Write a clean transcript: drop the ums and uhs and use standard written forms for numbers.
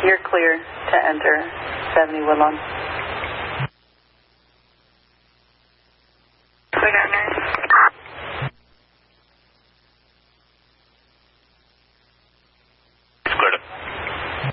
You're clear to enter 70 Woodlawn. We got nurse.